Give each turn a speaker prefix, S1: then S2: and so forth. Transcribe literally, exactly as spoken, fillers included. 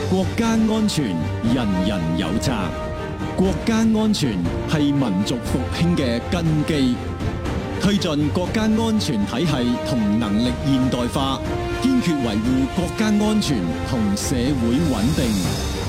S1: 國家安全人人有責，國家安全係民族復興嘅根基。推進國家安全體系同能力現代化，堅決維護國家安全同社會穩定。